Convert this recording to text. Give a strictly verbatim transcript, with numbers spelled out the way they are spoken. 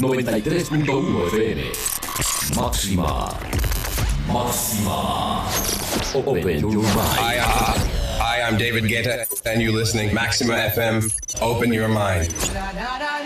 noventa y tres punto uno F M. Máxima. Máxima. Open your mind. Hi, uh, hi, I'm David Guetta, and you're listening Maxima F M. Open your mind.